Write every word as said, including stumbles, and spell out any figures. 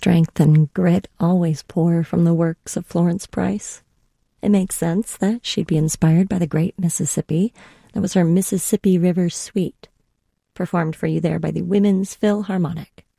strength and grit always pour from the works of Florence Price. It makes sense that she'd be inspired by the great Mississippi. That was her Mississippi River Suite, performed for you there by the Women's Philharmonic.